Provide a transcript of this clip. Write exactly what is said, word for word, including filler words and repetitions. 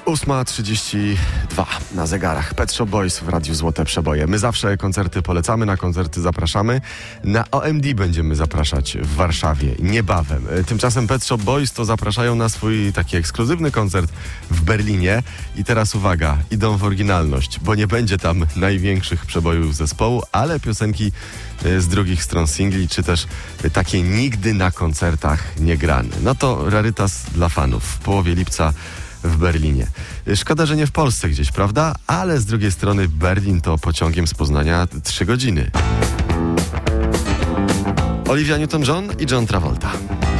ósma trzydzieści dwa na zegarach. Pet Shop Boys w Radiu Złote Przeboje. My zawsze koncerty polecamy, na koncerty zapraszamy. Na O M D będziemy zapraszać w Warszawie niebawem. Tymczasem Pet Shop Boys to zapraszają na swój taki ekskluzywny koncert w Berlinie. I teraz uwaga, idą w oryginalność, bo nie będzie tam największych przebojów zespołu, ale piosenki z drugich stron singli, czy też takie nigdy na koncertach nie grane. No to rarytas dla fanów. W połowie lipca w Berlinie. Szkoda, że nie w Polsce gdzieś, prawda? Ale z drugiej strony Berlin to pociągiem z Poznania trzy godziny. Olivia Newton-John i John Travolta.